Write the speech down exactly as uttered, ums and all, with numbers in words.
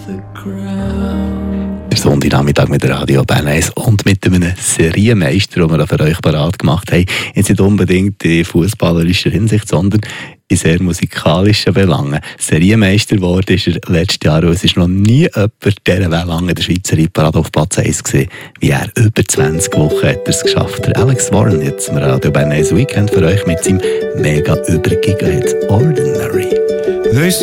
Der Sonntagnachmittag mit Radio Bern eins und mit einem Serienmeister, den wir für euch parat gemacht haben. Jetzt nicht unbedingt in fußballerischer Hinsicht, sondern in sehr musikalischen Belangen. Serienmeister geworden ist er letztes Jahr und es ist noch nie jemand dieser Welle in der Schweizer Hitparade auf Platz eins gewesen, wie er. Über zwanzig Wochen hat er es geschafft. Der Alex Warren, jetzt im Radio Bern eins Weekend für euch mit seinem mega übrigen Hit Ordinary.